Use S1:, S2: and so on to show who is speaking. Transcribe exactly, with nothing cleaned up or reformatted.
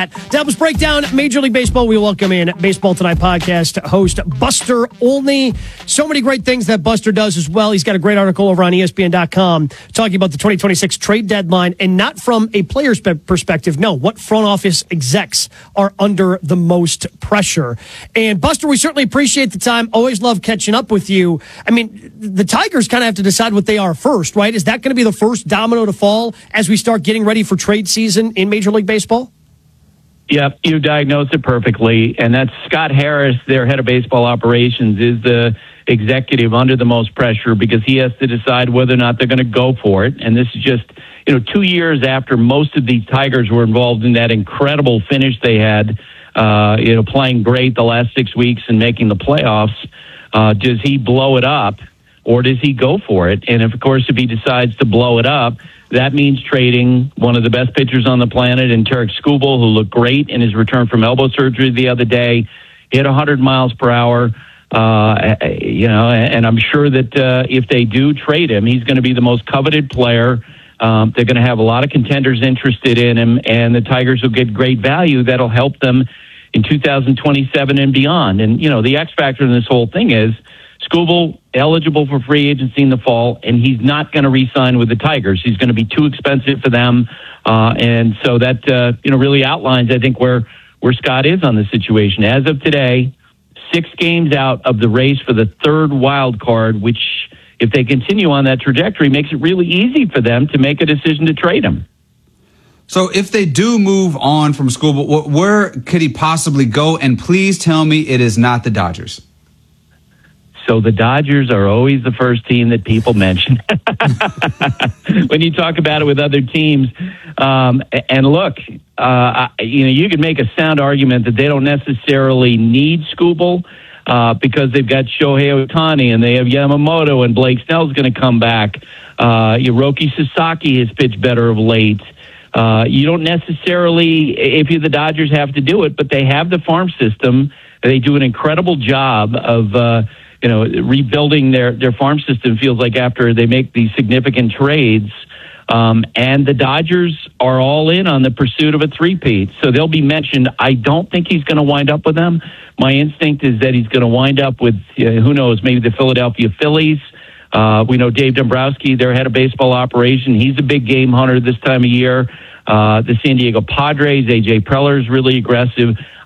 S1: Devils Breakdown, Major League Baseball. We welcome in Baseball Tonight podcast host Buster Olney. So many great things that Buster does as well. He's got a great article over on E S P N dot com talking about the twenty twenty-six trade deadline, and not from a player's perspective. No, what front office execs are under the most pressure. And Buster, we certainly appreciate the time. Always love catching up with you. I mean, the Tigers kind of have to decide what they are first, right? Is that going to be the first domino to fall as we start getting ready for trade season in Major League Baseball?
S2: Yep, you diagnosed it perfectly. And that's Scott Harris, their head of baseball operations, is the executive under the most pressure because he has to decide whether or not they're going to go for it. And this is just, you know, two years after most of these Tigers were involved in that incredible finish they had, uh, you know, playing great the last six weeks and making the playoffs. Uh, does he blow it up or does he go for it? And if, of course, if he decides to blow it up, that means trading one of the best pitchers on the planet in Tarek Skubal, who looked great in his return from elbow surgery the other day, hit one hundred miles per hour. Uh, you know, and I'm sure that uh, if they do trade him, he's going to be the most coveted player. Um, they're going to have a lot of contenders interested in him, and the Tigers will get great value that'll help them in two thousand twenty-seven and beyond. And, you know, the X factor in this whole thing is Skubal eligible for free agency in the fall, and he's not going to re-sign with the Tigers. He's going to be too expensive for them, uh, and so that uh, you know really outlines, I think, where where Scott is on the situation as of today. Six games out of the race for the third wild card, which, if they continue on that trajectory, makes it really easy for them to make a decision to trade him.
S3: So if they do move on from Skubal, where could he possibly go? And please tell me it is not the Dodgers.
S2: So the Dodgers are always the first team that people mention when you talk about it with other teams. Um, and look, uh, you know, you could make a sound argument that they don't necessarily need Skubal uh, because they've got Shohei Ohtani and they have Yamamoto and Blake Snell's going to come back. Uh, Hiroki Sasaki has pitched better of late. Uh, you don't necessarily, if you're the Dodgers, have to do it, but they have the farm system. They do an incredible job of, uh, you know, rebuilding their, their farm system, feels like, after they make these significant trades. Um, and the Dodgers are all in on the pursuit of a three-peat. So they'll be mentioned. I don't think he's going to wind up with them. My instinct is that he's going to wind up with, uh, who knows, maybe the Philadelphia Phillies. Uh, we know Dave Dombrowski, their head of baseball operation. He's a big game hunter this time of year. Uh, the San Diego Padres, A J Preller is really aggressive.